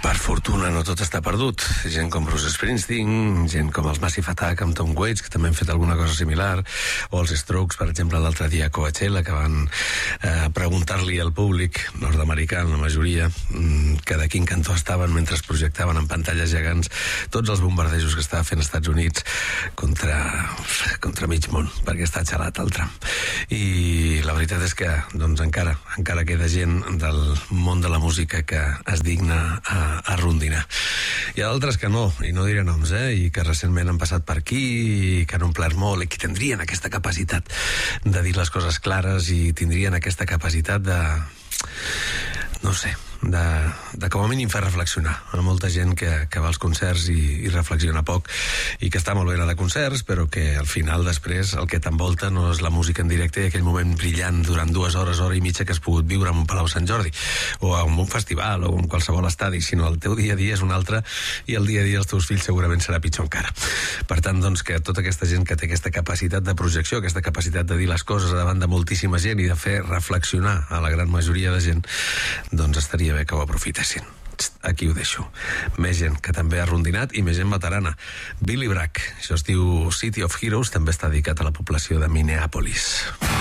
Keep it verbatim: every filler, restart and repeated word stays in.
Per fortuna no tot està perdut. Gent com Bruce Springsteen, gent com els Massive Attack amb Tom Waits, que també han fet alguna cosa similar, o els Strokes, per exemple, l'altre dia a Coachella, que van eh, preguntar-li al públic nord-americà, la majoria, que de quin cantó estaven mentre es projectaven en pantalles gegants tots els bombardejos que estava fent als Estats Units contra, contra mig món, perquè està xalat el Trump. I la veritat és que doncs, encara, encara queda gent del món de la música que es digna a a rondinar. Hi ha d'altres que no, i no diré noms, eh? I que recentment han passat per aquí i que han omplert molt i que tindrien aquesta capacitat de dir les coses clares i tindrien aquesta capacitat de... no sé, de, de com a mínim fer reflexionar a molta gent que, que va als concerts i, i reflexiona poc i que està molt bé anar de concerts, però que al final després el que t'envolta no és la música en directe i aquell moment brillant durant dues hores, hora i mitja que has pogut viure en un Palau Sant Jordi o en un festival o en qualsevol estadi, sinó el teu dia a dia és un altre i el dia a dia dels teus fills segurament serà pitjor encara. Per tant, doncs, que tota aquesta gent que té aquesta capacitat de projecció, aquesta capacitat de dir les coses davant de moltíssima gent i de fer reflexionar a la gran majoria de gent, doncs estaria bé que ho aprofitessin. Aquí ho deixo. Més gent que també ha rondinat i més gent veterana. Billy Bragg, això es diu City of Heroes, també està dedicat a la població de Minneapolis.